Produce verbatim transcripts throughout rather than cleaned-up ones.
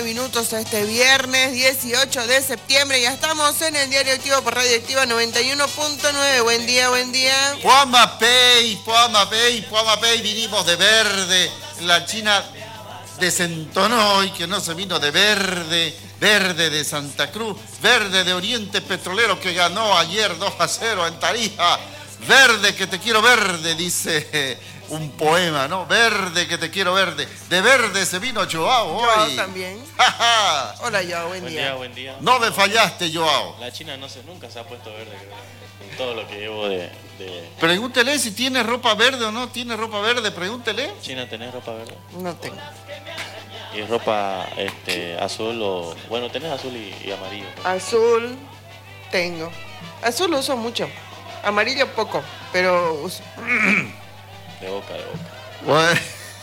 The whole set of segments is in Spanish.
nueve minutos a este viernes dieciocho de septiembre. Ya estamos en el Diario Activo por Radio Activa noventa y uno punto nueve. Buen día, buen día. Puamapey, Puamapey, Puamapey, vinimos de verde. La China desentonó y que no se vino de verde. Verde de Santa Cruz, verde de Oriente Petrolero que ganó ayer dos a cero en Tarija. Verde que te quiero verde, dice un poema, ¿no? Verde que te quiero verde. De verde se vino Joao hoy. Joao también. Hola, Joao, buen, buen día. día. Buen día, No me fallaste, Joao. La China no se, nunca se ha puesto verde, creo, en todo lo que llevo de, de... Pregúntele si tiene ropa verde o no tiene ropa verde, pregúntele. China, ¿tenés ropa verde? No tengo. ¿Y ropa este, azul o...? Bueno, tenés azul y, y amarillo, ¿no? Azul tengo. Azul uso mucho. Amarillo poco, pero uso. De boca, de boca. Bueno.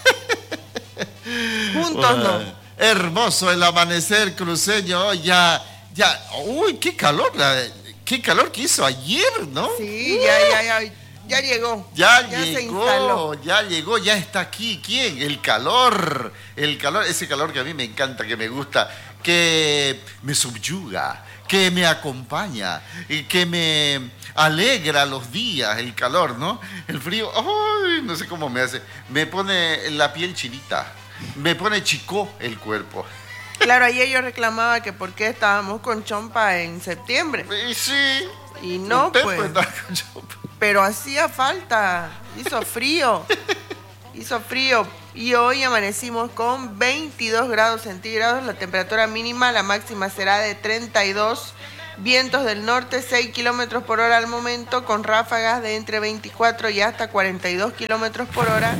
Juntos Bueno, no. hermoso el amanecer cruceño. Ya, ya. Uy, qué calor. La, qué calor que hizo ayer, ¿no? Sí, ya, ya, ya. Ya llegó. Ya, ya llegó, se instaló. ya llegó, ya está aquí. ¿Quién? El calor. El calor, ese calor que a mí me encanta, que me gusta, que me subyuga, que me acompaña, y que me alegra los días, el calor, ¿no? El frío, ay, no sé cómo me hace. Me pone la piel chinita, me pone chicó el cuerpo. Claro, ayer yo reclamaba que por qué estábamos con chompa en septiembre. Y sí. Y no, usted pues. puede estar con chompa. Pero hacía falta, hizo frío, hizo frío y hoy amanecimos con veintidós grados centígrados, la temperatura mínima, la máxima será de treinta y dos, vientos del norte seis kilómetros por hora al momento, con ráfagas de entre veinticuatro y hasta cuarenta y dos kilómetros por hora.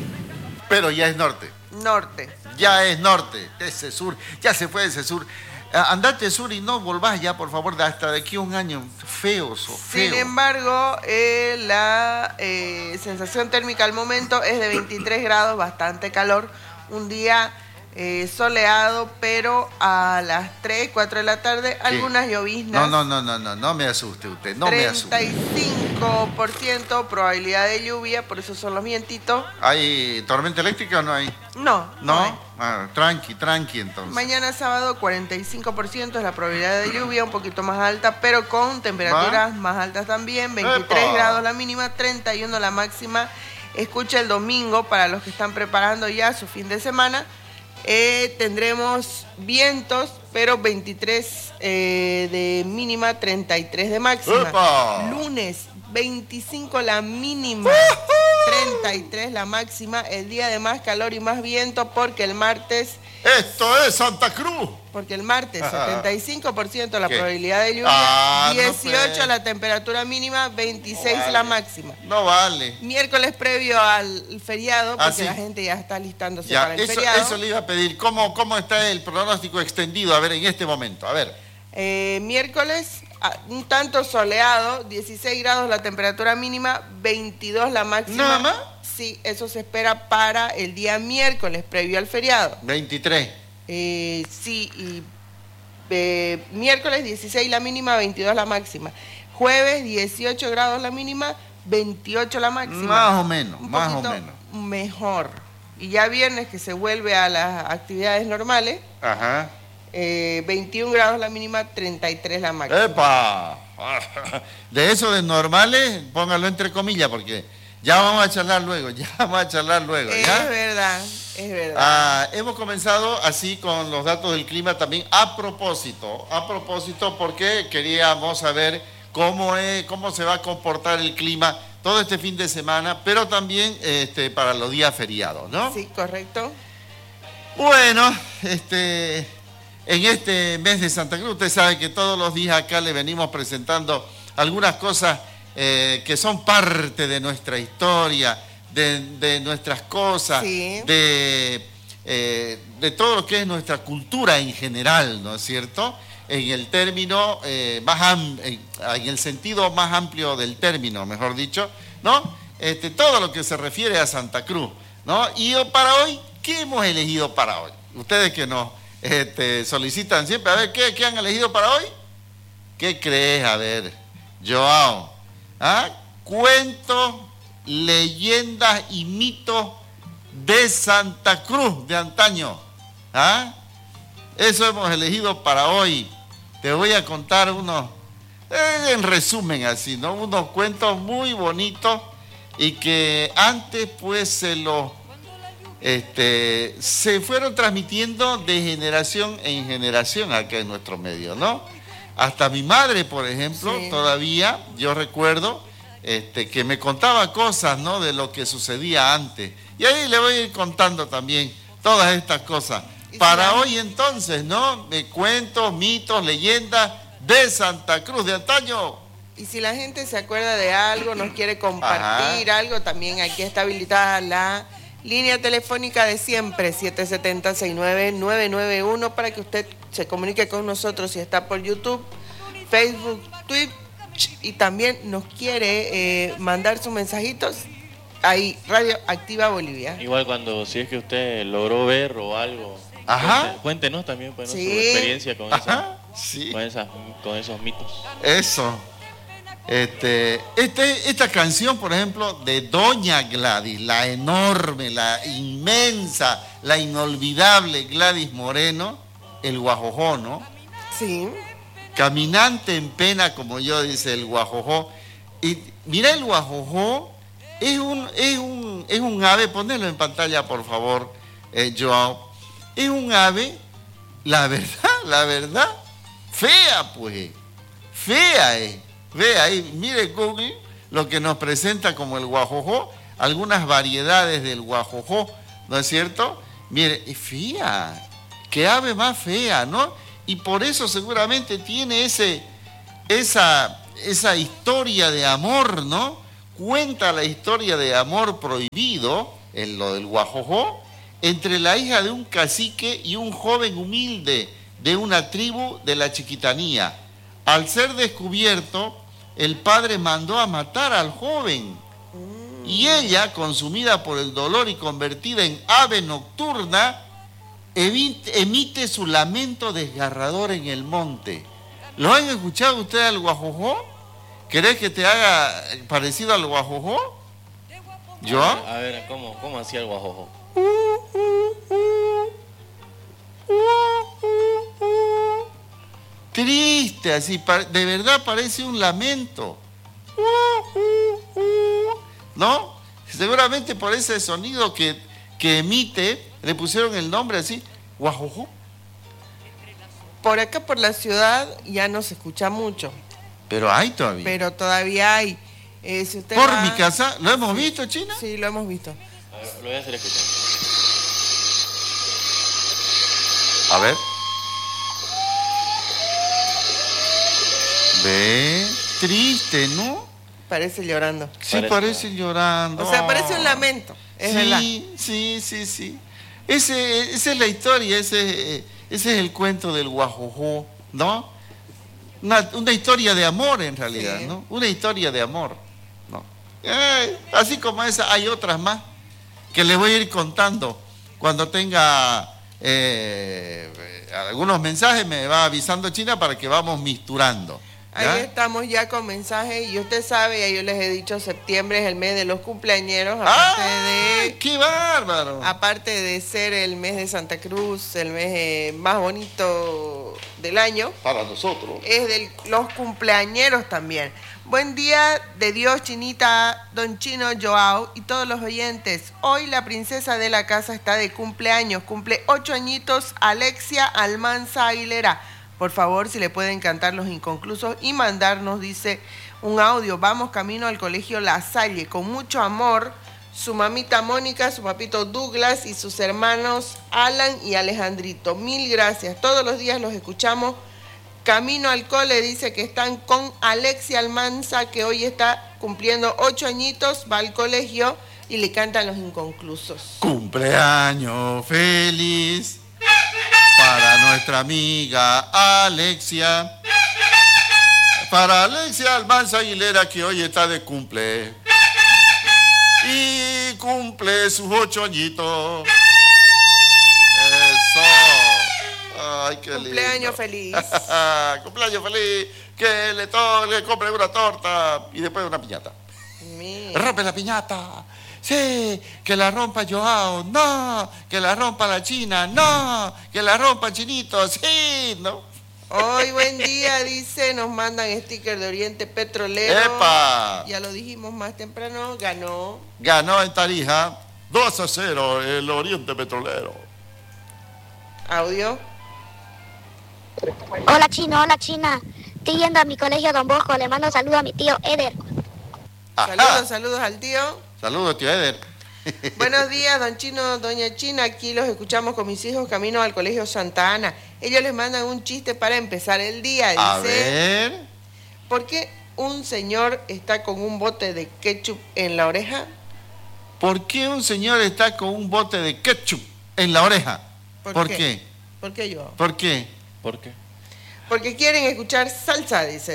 Pero ya es norte, Norte. ya es norte, ese sur, ya se fue ese sur. Ah, andate sur y no volvás ya, por favor, hasta de aquí a un año. Feo, so, feo. Sin embargo, eh, la eh, sensación térmica al momento es de veintitrés grados, bastante calor. Un día eh, soleado, pero a las tres, cuatro de la tarde, ¿Qué? algunas lloviznas. No, no, no, no, no, no me asuste usted, no me asuste. treinta y cinco por ciento probabilidad de lluvia, por eso son los vientitos. ¿Hay tormenta eléctrica o no hay? No, ¿No? hay. Ah, tranqui, tranqui entonces. Mañana sábado cuarenta y cinco por ciento es la probabilidad de lluvia, un poquito más alta, pero con temperaturas ¿Va? más altas también, veintitrés ¡Epa! grados la mínima, treinta y uno la máxima. Escucha el domingo para los que están preparando ya su fin de semana. Eh, tendremos vientos, pero veintitrés eh, de mínima, treinta y tres de máxima. ¡Epa! Lunes, veinticinco la mínima, treinta y tres la máxima. El día de más calor y más viento porque el martes... Esto es Santa Cruz. Porque el martes, Ajá. setenta y cinco por ciento la ¿Qué? probabilidad de lluvia, Ah, no, dieciocho pues. la temperatura mínima, veintiséis No vale. la máxima. No vale. Miércoles previo al feriado, porque Ah, sí. la gente ya está listándose Ya, para el eso, feriado. eso le iba a pedir. ¿Cómo, ¿Cómo está el pronóstico extendido? A ver, en este momento, a ver. Eh, miércoles, ah, un tanto soleado, dieciséis grados la temperatura mínima, veintidós la máxima. ¿Nada más? Sí, eso se espera para el día miércoles, previo al feriado. veintitrés. Eh, sí, y eh, miércoles dieciséis la mínima, veintidós la máxima. Jueves dieciocho grados la mínima, veintiocho la máxima. Más o menos, Un más o poquito menos. mejor. Y ya viernes que se vuelve a las actividades normales, Ajá. eh, veintiún grados la mínima, treinta y tres la máxima. ¡Epa! De eso de normales, póngalo entre comillas, porque ya vamos a charlar luego, ya vamos a charlar luego, Es ¿ya? verdad, es verdad. Ah, hemos comenzado así con los datos del clima también a propósito, a propósito porque queríamos saber cómo es, cómo se va a comportar el clima todo este fin de semana, pero también este, para los días feriados, ¿no? Sí, correcto. Bueno, este, en este mes de Santa Cruz, usted sabe que todos los días acá le venimos presentando algunas cosas eh, que son parte de nuestra historia, de, de nuestras cosas, Sí. de, eh, de todo lo que es nuestra cultura en general, ¿no es cierto? En el término, eh, más am- en, en el sentido más amplio del término, mejor dicho, ¿no? Este, todo lo que se refiere a Santa Cruz, ¿no? Y para hoy, ¿qué hemos elegido para hoy? Ustedes que nos este, solicitan siempre, a ver, ¿qué, ¿qué han elegido para hoy? ¿Qué crees? A ver, Joao, ¿ah? Cuentos, leyendas y mitos de Santa Cruz de antaño, ¿ah? Eso hemos elegido para hoy. Te voy a contar unos, eh, en resumen así, ¿no? Unos cuentos muy bonitos y que antes pues se los, este, se fueron transmitiendo de generación en generación acá en nuestro medio, ¿no? Hasta mi madre, por ejemplo, sí. todavía, yo recuerdo, este, que me contaba cosas, ¿no? De lo que sucedía antes. Y ahí le voy a ir contando también todas estas cosas. Para hoy entonces, ¿no? Me cuentos, mitos, leyendas de Santa Cruz de antaño. Y si la gente se acuerda de algo, nos quiere compartir Ajá. algo, también aquí está habilitada la línea telefónica de siempre, siete siete cero, seis nueve nueve nueve uno, para que usted se comunique con nosotros si está por YouTube, Facebook, Twitch, y también nos quiere eh, mandar sus mensajitos. Ahí, Radio Activa Bolivia. Igual cuando, si es que usted logró ver o algo, Ajá. Cuente, cuéntenos también pues, sí. su experiencia con, esa, sí. con, esas, con esos mitos. Eso. Este, este, esta canción, por ejemplo, de Doña Gladys, la enorme, la inmensa, la inolvidable Gladys Moreno, el guajojó, ¿no? Sí. Caminante en pena, como yo dice el guajojó. Y mira, el guajojó es un, es un, es un ave, ponelo en pantalla, por favor, eh, Joao. Es un ave, la verdad, la verdad, fea, pues. Fea es. Ve ahí, mire Google lo que nos presenta como el guajojó, algunas variedades del guajojó, ¿no es cierto? Mire, es fea, qué ave más fea, ¿no? Y por eso seguramente tiene ese, esa, esa historia de amor, ¿no? Cuenta la historia de amor prohibido, en lo del guajojó, entre la hija de un cacique y un joven humilde de una tribu de la Chiquitanía. Al ser descubierto, el padre mandó a matar al joven. Y ella, consumida por el dolor y convertida en ave nocturna, emite su lamento desgarrador en el monte. ¿Lo han escuchado ustedes al guajojó? ¿Querés que te haga parecido al guajojó? ¿Yo? A ver, a ver ¿cómo, cómo hacía el guajojó? Triste, así, de verdad parece un lamento. ¿No? Seguramente por ese sonido que, que emite, le pusieron el nombre así, guajojó. Por acá, por la ciudad, ya no se escucha mucho. Pero hay todavía. Pero todavía hay. Eh, si usted por va... mi casa, ¿lo hemos visto, China? Sí, lo hemos visto. A ver, lo voy a hacer escuchar. A ver. Ve, triste, ¿no? Parece llorando. Sí, parece, parece llorando. O sea, parece un lamento, es sí, verdad. Sí, sí, sí. Ese, esa es la historia, ese, ese es el cuento del guajojó, ¿no? Una, una historia de amor en realidad, sí. ¿no? Una historia de amor, ¿no? Eh, así como esa, hay otras más que les voy a ir contando. Cuando tenga eh, algunos mensajes me va avisando China para que vamos misturando. ¿Ya? Ahí estamos ya con mensajes y usted sabe, ya yo les he dicho, septiembre es el mes de los cumpleañeros, aparte ¡ay, de... qué bárbaro! Aparte de ser el mes de Santa Cruz, el mes eh, más bonito del año. Para nosotros. Es de los cumpleañeros también. Buen día de Dios, Chinita, Don Chino, Joao y todos los oyentes. Hoy la princesa de la casa está de cumpleaños, cumple ocho añitos, Alexia Almanza Aguilera. Por favor, si le pueden cantar Los Inconclusos y mandarnos, dice, un audio. Vamos camino al colegio La Salle. Con mucho amor, su mamita Mónica, su papito Douglas y sus hermanos Alan y Alejandrito. Mil gracias. Todos los días los escuchamos. Camino al cole, dice que están con Alexia Almanza, que hoy está cumpliendo ocho añitos, va al colegio y le cantan Los Inconclusos. Cumpleaños feliz para nuestra amiga Alexia, para Alexia Almanza Aguilera, que hoy está de cumple y cumple sus ocho añitos. Eso. Ay, qué lindo. Cumpleaños feliz. Cumpleaños feliz. Que le, to le compre una torta y después una piñata. Mira. Rompe la piñata. sí, que la rompa Joao, no, que la rompa la China, no, que la rompa Chinito, sí, ¿no? Hoy buen día, dice, nos mandan sticker de Oriente Petrolero. ¡Epa! Ya lo dijimos más temprano, ganó. Ganó en Tarija dos a cero el Oriente Petrolero. Audio. Hola Chino, hola China. Estoy yendo a mi colegio Don Bosco, le mando saludo a mi tío Eder. Ajá. Saludos, saludos al tío. Saludos, tío Eder. Buenos días, don Chino, doña China. Aquí los escuchamos con mis hijos camino al colegio Santa Ana. Ellos les mandan un chiste para empezar el día. Dice, A ver. ¿por qué un señor está con un bote de ketchup en la oreja? ¿Por qué un señor está con un bote de ketchup en la oreja? ¿Por, ¿Por qué? qué? ¿Por qué yo? ¿Por qué? ¿Por qué? Porque quieren escuchar salsa, dice.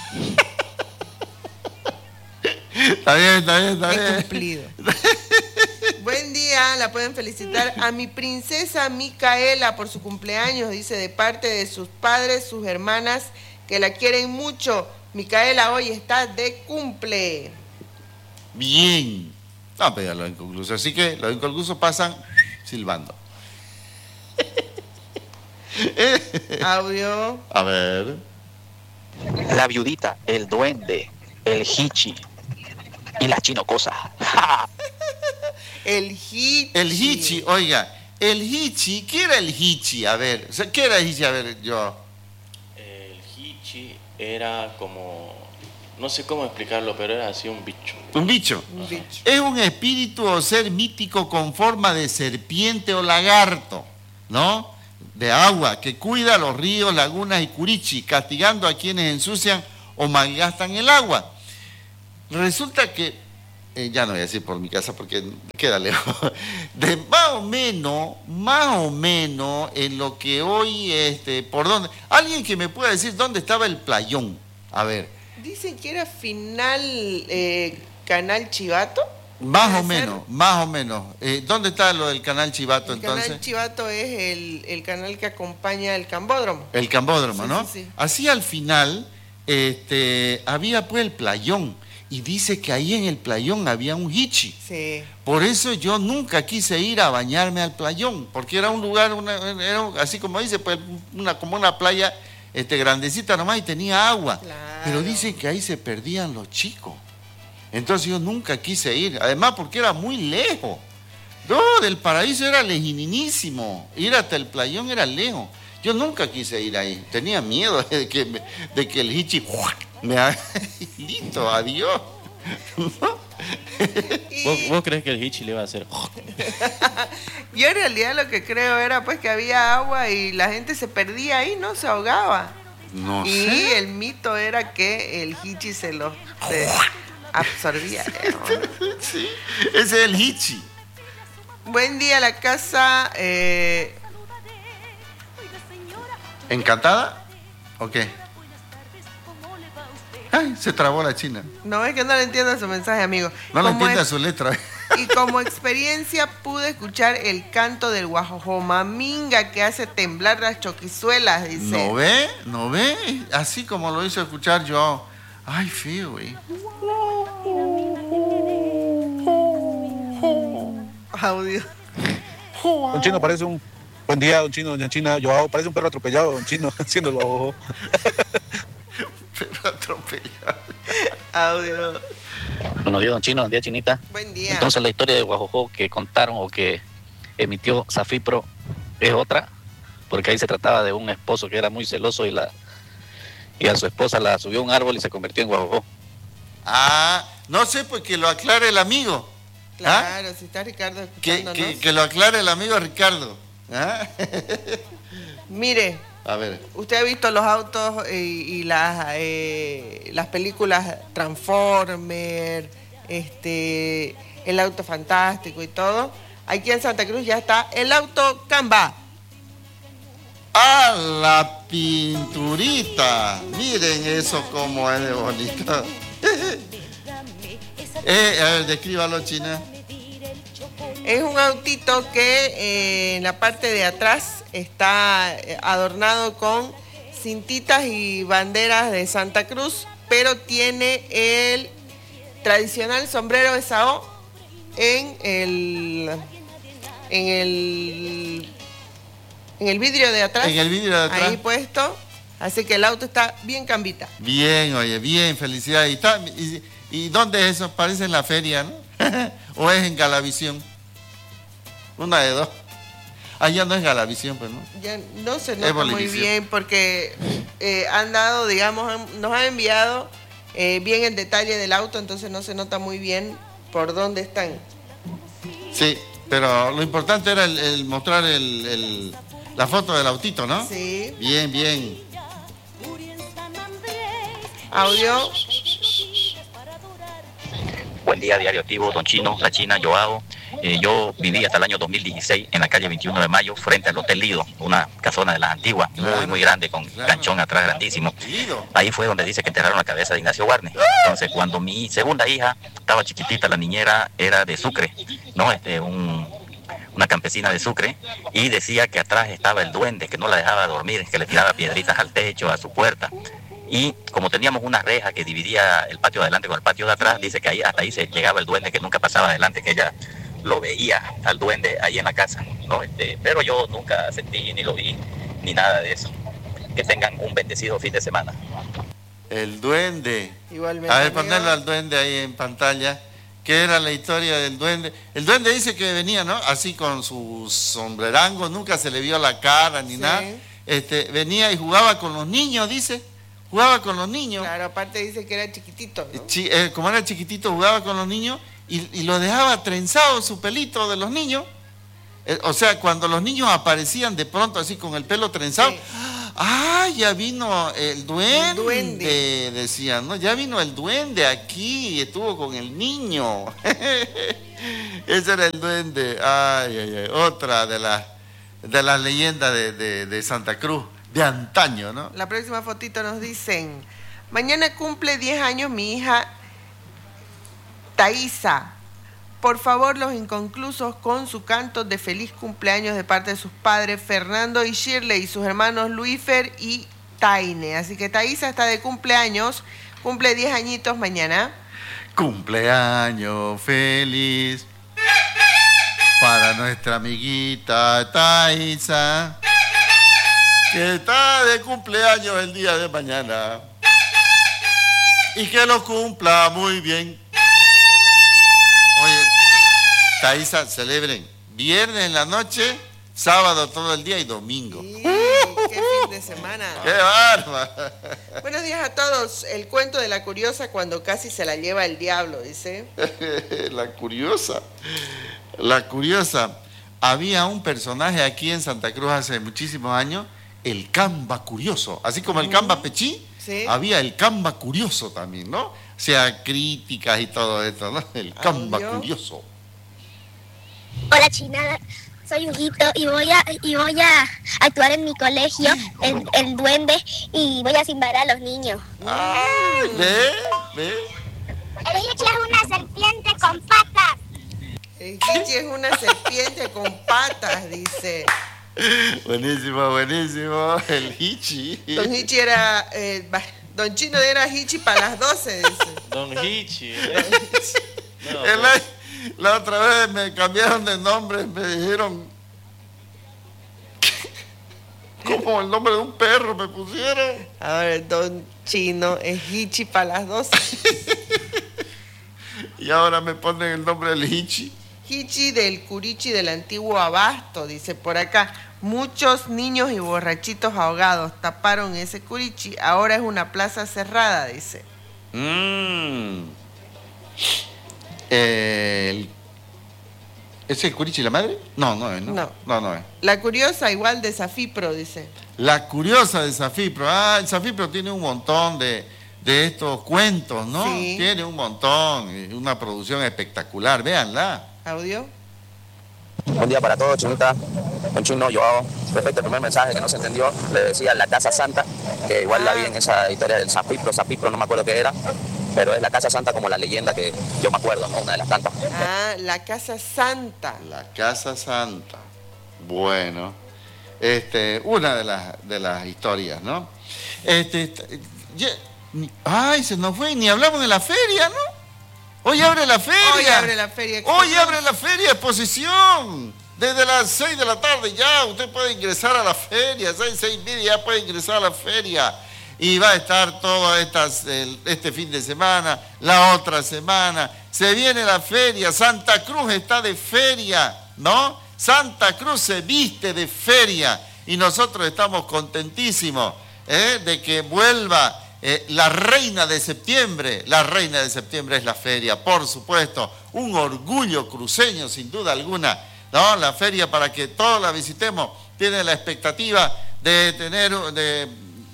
Está bien, está bien, está He bien. cumplido. Buen día, la pueden felicitar a mi princesa Micaela por su cumpleaños, dice, de parte de sus padres, sus hermanas, que la quieren mucho. Micaela hoy está de cumple. Bien. No, pero los inconclusos. Así que los inconclusos pasan silbando. Audio. A ver. La viudita, el duende, el hichi y la chinocosa. El hichi. El hichi, oiga. El hichi, ¿qué era el hichi? A ver, o sea, ¿qué era el hichi? A ver, yo. El hichi era como, no sé cómo explicarlo, pero era así un bicho. Un bicho. Un bicho. Es un espíritu o ser mítico con forma de serpiente o lagarto, ¿no? De agua, que cuida los ríos, lagunas y curichi, castigando a quienes ensucian o malgastan el agua. Resulta que, eh, ya no voy a decir por mi casa porque queda lejos, de más o menos, más o menos en lo que hoy, este, por dónde, alguien que me pueda decir dónde estaba el playón, a ver. Dicen que era final eh, Canal Chivato. Más o ¿Puede menos, ser? más o menos. Eh, ¿Dónde está lo del canal Chivato El entonces? Canal Chivato es el, el canal que acompaña el Cambódromo. El Cambódromo, Sí, ¿no? sí, sí. Así al final, este, había pues el playón. Y dice que ahí en el playón había un hichi. Sí. Por eso yo nunca quise ir a bañarme al playón, porque era un lugar, una, era un- así como dice, pues una, como una playa este, grandecita nomás y tenía agua. Claro. Pero dicen que ahí se perdían los chicos. Entonces yo nunca quise ir, además porque era muy lejos. No, del paraíso era lejinísimo, ir hasta el playón era lejos. Yo nunca quise ir ahí, tenía miedo de que, me- de que el hichi me haga, listo, adiós. Y ¿Vos, vos crees que el hichi le iba a hacer? yo en realidad lo que creo era pues que había agua y la gente se perdía ahí, no se ahogaba. No Y sé. el mito era que el hichi se los se absorbía. Sí, ese es el hichi. Buen día, la casa. eh, ¿Encantada? ¿O qué? Ay, se trabó la china. no es que no le entiendo su mensaje, amigo. No le Como entiende es- su letra. Y como experiencia pude escuchar el canto del guajojomaminga que hace temblar las choquizuelas, dice. ¿No ve? ¿No ve? Así como lo hizo escuchar yo. Ay, feo, güey. Audio. Don Chino parece un... Buen día, don Chino, doña China. Yo parece un perro atropellado, don Chino, haciéndolo abajo. Pero atropellado. Audio. Buenos días, don Chino, buen día, Chinita. Buen día. Entonces la historia de Guajojó que contaron o que emitió Safipro es otra, porque ahí se trataba de un esposo que era muy celoso y la y a su esposa la subió a un árbol y se convirtió en Guajojó. Ah, no sé, pues que lo aclare el amigo. ¿Ah? Claro, si está Ricardo Que, escuchándonos. que, que lo aclare el amigo Ricardo. ¿Ah? Mire, A ver. usted ha visto los autos eh, y las eh, las películas Transformer, este, el auto fantástico y todo. Aquí en Santa Cruz ya está el auto Canva. ¡Ah, la pinturita! Miren eso como es de bonito. eh, a ver, descríbalo, China. Es un autito que eh, en la parte de atrás está eh, adornado con cintitas y banderas de Santa Cruz, pero tiene el tradicional sombrero de Sao en el en el en el vidrio de atrás. En el vidrio de atrás. Ahí puesto. Así que el auto está bien cambita. Bien, oye, bien, felicidades. ¿Y, está, y, y dónde es eso? Parece en la feria, ¿no? ¿O es en Galavisión? Una de dos. Allá no es Galavisión, pues, ¿no? Ya no se nota muy bien porque eh, han dado, digamos, han, nos han enviado eh, bien el detalle del auto, entonces no se nota muy bien por dónde están. Sí, pero lo importante era el, el mostrar el, el, la foto del autito, ¿no? Sí. Bien, bien. Audio. Buen día, Diario Activo, Don Chino, La China, Joao. Eh, yo viví hasta el año dos mil dieciséis en la calle veintiuno de mayo, frente al Hotel Lido, una casona de las antiguas, claro, muy, muy grande, con claro, canchón atrás grandísimo. Ahí fue donde dice que enterraron la cabeza de Ignacio Warnes. Entonces, cuando mi segunda hija estaba chiquitita, la niñera era de Sucre, ¿no? Este, un, una campesina de Sucre, y decía que atrás estaba el duende, que no la dejaba dormir, que le tiraba piedritas al techo, a su puerta. Y como teníamos una reja que dividía el patio de adelante con el patio de atrás, dice que ahí, hasta ahí se llegaba el duende, que nunca pasaba adelante, que ella lo veía al duende ahí en la casa, ¿no? Este, pero yo nunca sentí ni lo vi ni nada de eso. Que tengan un bendecido fin de semana. El duende. Igualmente. A ver, ponerlo al duende ahí en pantalla. ¿Qué era la historia del duende? El duende dice que venía, ¿no? Así con su sombrerango, nunca se le vio la cara ni sí. nada. Este, venía y jugaba con los niños, dice. Jugaba con los niños. Claro, aparte dice que era chiquitito, ¿no? Chi, eh, como era chiquitito, jugaba con los niños y, y lo dejaba trenzado su pelito de los niños. Eh, o sea, cuando los niños aparecían de pronto así con el pelo trenzado, sí. ¡ah, ya vino el duende! El duende. Decían, ¿no? Ya vino el duende aquí y estuvo con el niño. Ese era el duende. Ay, ay, ay. Otra de las de las leyendas de, de, de Santa Cruz. De antaño, ¿no? La próxima fotito nos dicen, mañana cumple diez años mi hija Thaisa. Por favor, los inconclusos con su canto de feliz cumpleaños de parte de sus padres Fernando y Shirley y sus hermanos Luifer y Taine. Así que Thaisa está de cumpleaños, cumple diez añitos mañana. Cumpleaños feliz para nuestra amiguita Thaisa, que está de cumpleaños el día de mañana. Y que lo cumpla muy bien. Oye, Thaisa, celebren viernes en la noche, sábado todo el día y domingo. Sí, ¡qué fin de semana! ¡Qué bárbaro! Buenos días a todos. El cuento de la curiosa cuando casi se la lleva el diablo, dice. La curiosa. La curiosa. Había un personaje aquí en Santa Cruz hace muchísimos años, el Camba Curioso, así como el Camba Pechí, ¿sí? Había el Camba Curioso también, ¿no? O sea, críticas y todo esto, ¿no? El Camba Audio. Curioso. Hola, China, soy Huguito y voy a y voy a actuar en mi colegio, el, el duende, y voy a simbar a los niños. Ay, ve, ve. El Hichi es una serpiente con patas. El Hichi es una serpiente con patas, dice. Buenísimo, buenísimo. El Hichi. Don Hichi era... Eh, Don Chino era Hichi para las doce, dice. Don Hichi. ¿eh? No, El, la, la otra vez me cambiaron de nombre, me dijeron... Como el nombre de un perro me pusieron. A ver, Don Chino es Hichi para las doce. Y ahora me ponen el nombre del Hichi. Hichi del Curichi del antiguo Abasto, dice por acá. Muchos niños y borrachitos ahogados taparon ese Curichi. Ahora es una plaza cerrada, dice. Mm. El... ¿Es el Curichi la madre? No, no es, ¿no? No. No, no es. La curiosa igual de Safipro, dice. La curiosa de Safipro. Ah, el Safipro tiene un montón de, de estos cuentos, ¿no? Sí. Tiene un montón, una producción espectacular, véanla. ¿Audio? Buen día para todos, Chinita. Con Chino, Joao. Respecto al primer mensaje que no se entendió, le decía la Casa Santa, que igual la vi en esa historia del Safipro, Safipro, no me acuerdo qué era, pero es la Casa Santa como la leyenda que yo me acuerdo, ¿no? Una de las tantas. Ah, la Casa Santa. La Casa Santa. Bueno, este, una de las de las historias, ¿no? Este, ya, ni- ay, se nos fue, ni hablamos de la feria, ¿no? Hoy abre la feria. Hoy abre la feria. Hoy abre la feria exposición. Desde las seis de la tarde ya usted puede ingresar a la feria. seis, seis y media ya puede ingresar a la feria. Y va a estar todo estas, el, este fin de semana, la otra semana. Se viene la feria. Santa Cruz está de feria, ¿no? Santa Cruz se viste de feria. Y nosotros estamos contentísimos ¿eh? de que vuelva eh, la reina de septiembre. La reina de septiembre es la feria, por supuesto. Un orgullo cruceño, sin duda alguna, ¿no? La feria, para que todos la visitemos, tiene la expectativa de tener, de,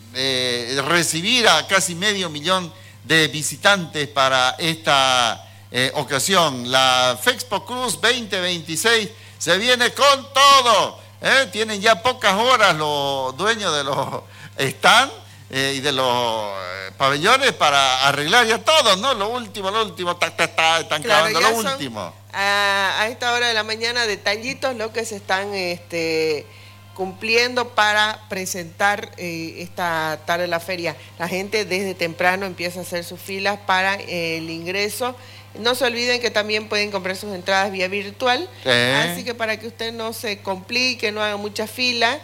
de recibir a casi medio millón de visitantes para esta eh, ocasión. La Fexpo Cruz veinte veintiséis se viene con todo. ¿eh? Tienen ya pocas horas los dueños de los stands eh, y de los eh, pabellones para arreglar ya todo, ¿no? Lo último, lo último, ta, ta, ta, están Claro, clavando ya lo son, último. A, a esta hora de la mañana, detallitos lo que se están este, cumpliendo para presentar eh, esta tarde la feria. La gente desde temprano empieza a hacer sus filas para eh, el ingreso. No se olviden que también pueden comprar sus entradas vía virtual, Sí. así que para que usted no se complique, no haga mucha fila,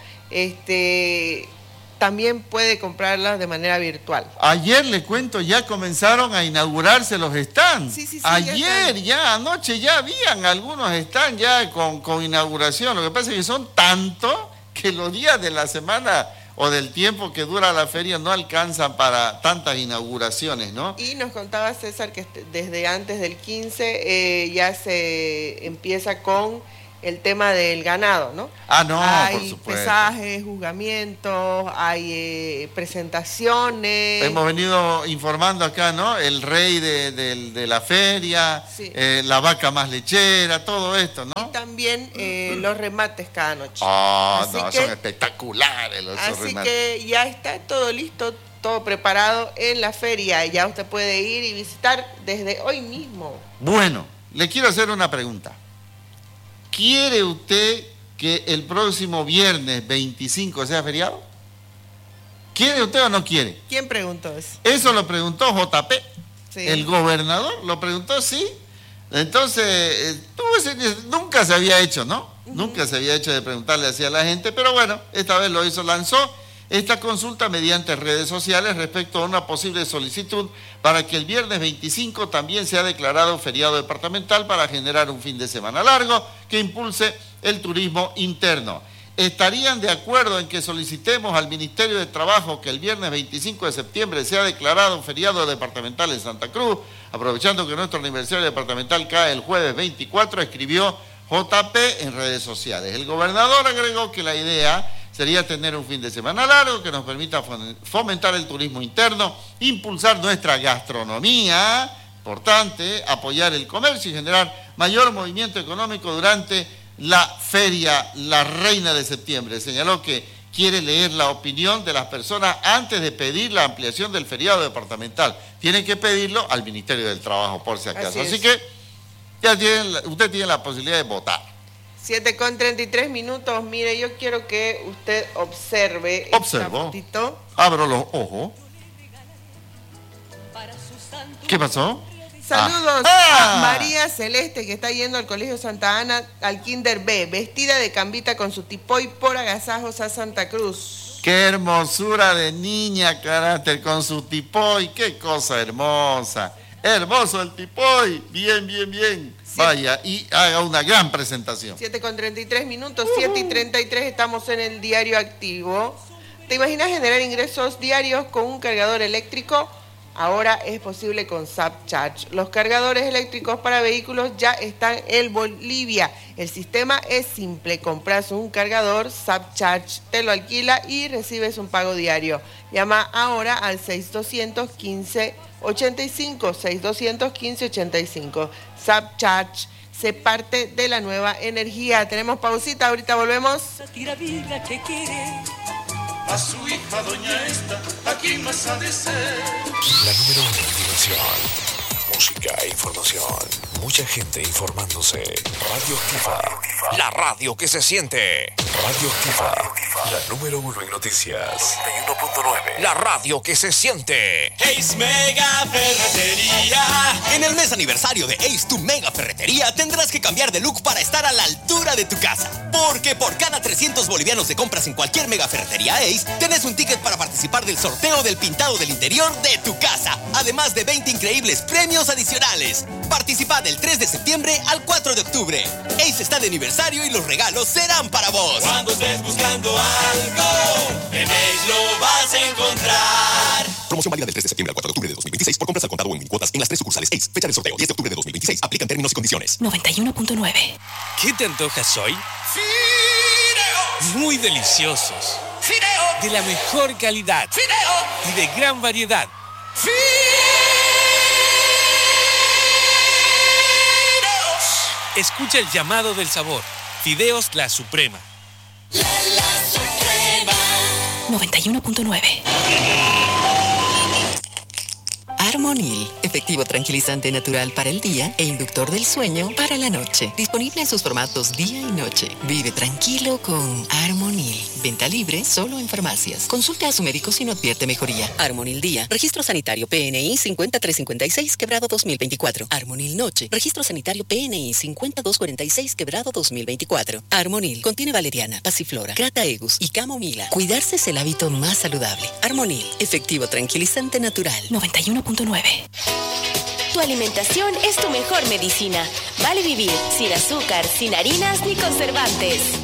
este, también puede comprarlas de manera virtual. Ayer, le cuento, ya comenzaron a inaugurarse los stands. Sí, sí, sí, Ayer, ya ya, están. anoche ya habían algunos stands ya con, con inauguración. Lo que pasa es que son tantos que los días de la semana o del tiempo que dura la feria no alcanzan para tantas inauguraciones, ¿no? Y nos contaba César que este- desde antes del quince eh, ya se empieza con el tema del ganado, ¿no? Ah, no, hay por supuesto. pesajes, juzgamientos, hay eh, presentaciones. Hemos venido informando acá, ¿no? El rey de, de- de la feria, Sí. eh, la vaca más lechera, todo esto, ¿no? También eh, los remates cada noche. Ah, Así no, que- son espectaculares los esos Así remates. que ya está todo listo, todo preparado en la feria. Ya usted puede ir y visitar desde hoy mismo. Bueno, le quiero hacer una pregunta. ¿Quiere usted que el próximo viernes veinticinco sea feriado? ¿Quiere usted o no quiere? ¿Quién preguntó eso? Eso lo preguntó J P, Sí. el gobernador, lo preguntó, sí. Entonces, eh, tuvo ese- nunca se había hecho, ¿no? Nunca se había hecho de preguntarle así a la gente, pero bueno, esta vez lo hizo, lanzó esta consulta mediante redes sociales respecto a una posible solicitud para que el viernes veinticinco también sea declarado feriado departamental para generar un fin de semana largo que impulse el turismo interno. ¿Estarían de acuerdo en que solicitemos al Ministerio de Trabajo que el viernes veinticinco de septiembre sea declarado feriado departamental en Santa Cruz? Aprovechando que nuestro aniversario departamental cae el jueves veinticuatro, escribió J P en redes sociales. El gobernador agregó que la idea sería tener un fin de semana largo que nos permita fomentar el turismo interno, impulsar nuestra gastronomía, importante, apoyar el comercio y generar mayor movimiento económico durante la feria La Reina de Septiembre. Señaló que quiere leer la opinión de las personas antes de pedir la ampliación del feriado departamental. Tiene que pedirlo al Ministerio del Trabajo, por si acaso. Así es. Así que ya tienen, usted tiene la posibilidad de votar. siete con treinta y tres minutos. Mire, yo quiero que usted observe. Observo. esta fotito. Abro los ojos. ¿Qué pasó? Saludos Ah. a María Celeste, que está yendo al Colegio Santa Ana, al Kinder B, vestida de cambita con su tipoy por agasajos a Santa Cruz. Qué hermosura de niña, carácter, con su tipoy. Qué cosa hermosa. Hermoso el tipoy. Bien, bien, bien. Sí. Vaya, y haga una gran presentación. siete con treinta y tres minutos, siete y treinta y tres, estamos en el diario activo. ¿Te imaginas generar ingresos diarios con un cargador eléctrico? Ahora es posible con ZapCharge. Los cargadores eléctricos para vehículos ya están en Bolivia. El sistema es simple. Compras un cargador, ZapCharge te lo alquila y recibes un pago diario. Llama ahora al seis doscientos quince ochenta y cinco, seis doscientos quince ochenta y cinco. ZapCharge, se parte de la nueva energía. Tenemos pausita, ahorita volvemos. A su hija doña esta, ¿a quién más ha de ser? La número uno en diversión, música e información. Mucha gente informándose. Radio Activa. La radio que se siente. Radio Activa. Alfa, la número uno en noticias. noventa y uno punto nueve. La radio que se siente. Ace Mega Ferretería. En el mes aniversario de Ace, tu mega ferretería, tendrás que cambiar de look para estar a la altura de tu casa. Porque por cada trescientos bolivianos de compras en cualquier mega ferretería Ace, tenés un ticket para participar del sorteo del pintado del interior de tu casa. Además de veinte increíbles premios adicionales. Participa del tres de septiembre al cuatro de octubre. Ace está de aniversario y los regalos serán para vos. Cuando estés buscando algo, en Ace lo vas a encontrar. Promoción válida del tres de septiembre al cuatro de octubre de dos mil veintiséis por compras al contado o en mil cuotas en las tres sucursales Ace. Fecha del sorteo diez de octubre de dos mil veintiséis. Aplican términos y condiciones. noventa y uno punto nueve. ¿Qué te antojas hoy? ¡Fideos! Muy deliciosos. ¡Fideos! De la mejor calidad. ¡Fideos! Y de gran variedad. ¡Fideos! Escucha el llamado del sabor. Fideos La Suprema. La, la Suprema. noventa y uno punto nueve. Armonil, efectivo tranquilizante natural para el día e inductor del sueño para la noche. Disponible en sus formatos día y noche. Vive tranquilo con Armonil. Venta libre solo en farmacias. Consulte a su médico si no advierte mejoría. Armonil Día. Registro sanitario P N I cinco tres cinco seis quebrado dos mil veinticuatro. Armonil Noche. Registro sanitario P N I cinco dos cuatro seis quebrado dos mil veinticuatro. Armonil contiene valeriana, pasiflora, crataegus y camomila. Cuidarse es el hábito más saludable. Armonil, efectivo tranquilizante natural. noventa y uno punto nueve. Tu alimentación es tu mejor medicina. Vale vivir sin azúcar, sin harinas ni conservantes.